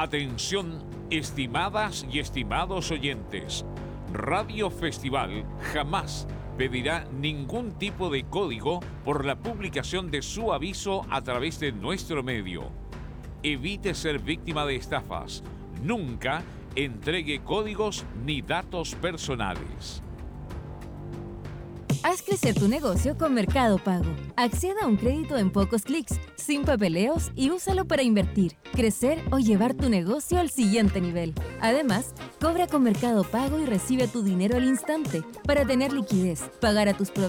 Atención, estimadas y estimados oyentes. Radio Festival jamás pedirá ningún tipo de código por la publicación de su aviso a través de nuestro medio. Evite ser víctima de estafas. Nunca entregue códigos ni datos personales. Haz crecer tu negocio con Mercado Pago. Acceda a un crédito en pocos clics, sin papeleos y úsalo para invertir, crecer o llevar tu negocio al siguiente nivel. Además, cobra con Mercado Pago y recibe tu dinero al instante para tener liquidez, pagar a tus proveedores